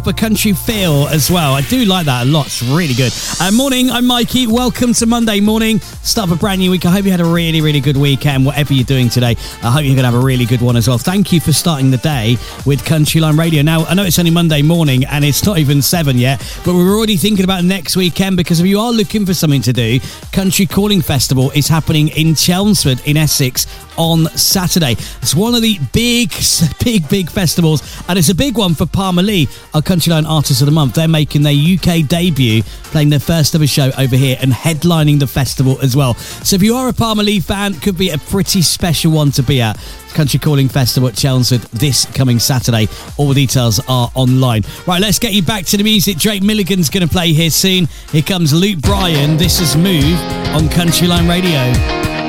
for country feel as well. I do like that a lot. It's really good. Morning, I'm Mikey. Welcome to Monday morning. Start of a brand new week. I hope you had a really, really good weekend, whatever you're doing today. I hope you're going to have a really good one as well. Thank you for starting the day with Country Line Radio. Now, I know it's only Monday morning and it's not even 7 yet, but we're already thinking about next weekend because if you are looking for something to do, Country Calling Festival is happening in Chelmsford in Essex on Saturday. It's one of the big festivals, and it's a big one for Palmer Lee, our Countryline Artist of the Month. They're making their UK debut, playing their first ever show over here and headlining the festival as well. So if you are a Palmer Lee fan, could be a pretty special one to be at. Country Calling Festival at Chelmsford this coming Saturday. All the details are online. Right, let's get you back to the music. Drake Milligan's going to play here soon. Here comes Luke Bryan. This is Move on Countryline Radio.